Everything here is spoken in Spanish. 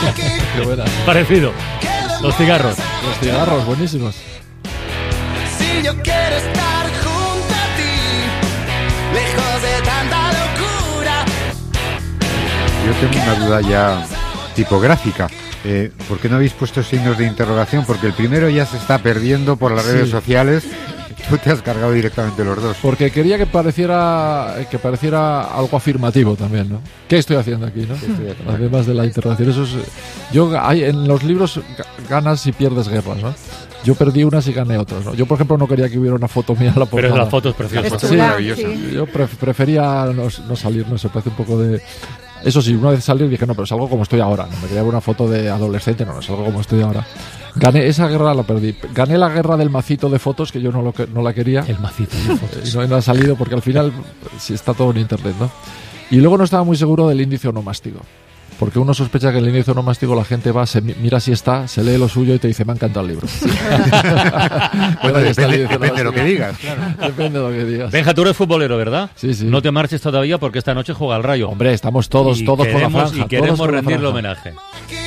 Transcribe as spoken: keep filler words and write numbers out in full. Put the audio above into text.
Qué buena. Parecido. Los cigarros. Los cigarros, buenísimos. Si yo quiero estar junto a ti, lejos de tanta locura. Yo tengo una duda ya tipográfica. Eh, ¿Por qué no habéis puesto signos de interrogación? Porque el primero ya se está perdiendo por las redes Sí. sociales. Tú te has cargado directamente los dos. Porque quería que pareciera que pareciera algo afirmativo también, ¿no? ¿Qué estoy haciendo aquí, no? estoy haciendo? Además de la interrogación. Eso es, yo hay, en los libros ga- ganas y pierdes guerras, ¿no? Yo perdí unas y gané otras, ¿no? Yo, por ejemplo, no quería que hubiera una foto mía en la portada. Pero la foto es preciosa. Es Sí, chula, maravillosa. sí. Yo pref- prefería no, no salir, no sé, parece un poco de... Eso sí, una vez salir dije, no, pero salgo como estoy ahora. No me quería ver una foto de adolescente, no, salgo como estoy ahora. Gané esa guerra, la perdí. Gané la guerra del macito de fotos, que yo no, lo, que- no la quería. El macito de fotos. Y no, no ha salido porque al final sí está todo en internet, ¿no? Y luego no estaba muy seguro del índice onomástico. Porque uno sospecha que en el índice onomástico la gente va, se mi- mira si está, se lee lo suyo y te dice, me ha encantado el libro. Bueno, Ahí está el depende, índice depende de lo que onomástico. digas. Claro. Depende de lo que digas. Benja, tú eres futbolero, ¿verdad? Sí, sí. No te marches todavía porque esta noche juega el Rayo. Hombre, estamos todos, Y todos por la queremos- franja. Y todos queremos por la rendirle franja. homenaje.